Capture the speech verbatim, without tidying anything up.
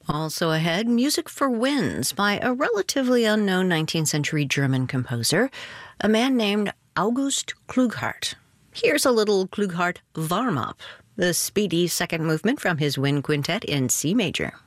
Also ahead, Music for Winds by a relatively unknown nineteenth century German composer, a man named August Klughardt. Here's a little Klughardt warm-up, the speedy second movement from his wind quintet in C major.